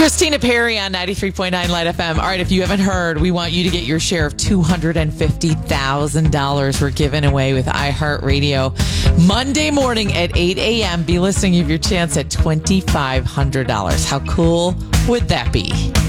Christina Perry on 93.9 Light FM. All right, if you haven't heard, we want you to get your share of $250,000 we're giving away with iHeartRadio. Monday morning at 8 a.m. Be listening. You have your chance at $2,500. How cool would that be?